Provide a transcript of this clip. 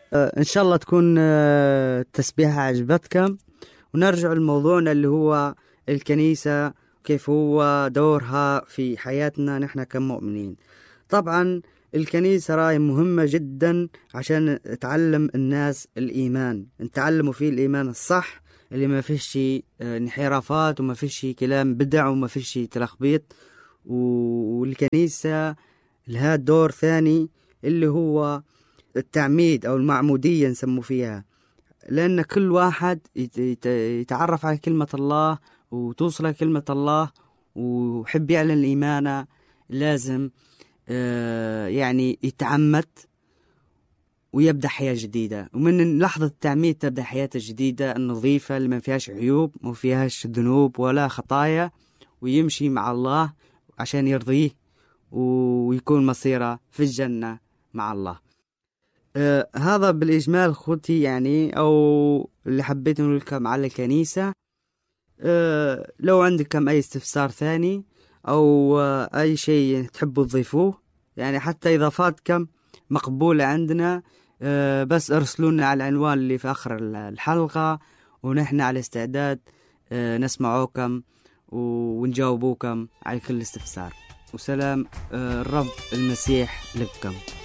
إن شاء الله تكون التسبيحة عجبتكم، ونرجع لموضوعنا اللي هو الكنيسة، كيف هو دورها في حياتنا نحن كمؤمنين. طبعا الكنيسة راي مهمة جدا عشان تعلم الناس الإيمان، نتعلموا فيه الإيمان الصح اللي ما فيش انحرافات وما فيش كلام بدع وما فيش تلخبيط. والكنيسة لها دور ثاني اللي هو التعميد أو المعمودية نسمو فيها، لأن كل واحد يتعرف على كلمة الله وتوصل كلمة الله وحب يعلن الإيمان لازم يعني يتعمد ويبدأ حياة جديدة. ومن لحظة التعميد تبدأ حياة جديدة النظيفة اللي ما فيهاش عيوب ما فيهاش ذنوب ولا خطايا، ويمشي مع الله عشان يرضيه ويكون مصيره في الجنة مع الله. هذا بالإجمال أخوتي، يعني أو اللي حبيت نقول لكم على الكنيسة. لو عندكم أي استفسار ثاني أو أي شيء تحبوا تضيفوه، يعني حتى إضافاتكم مقبولة عندنا، بس ارسلونا على العنوان اللي في آخر الحلقة، ونحن على استعداد نسمعوكم ونجاوبوكم على كل استفسار. وسلام الرب المسيح لكم.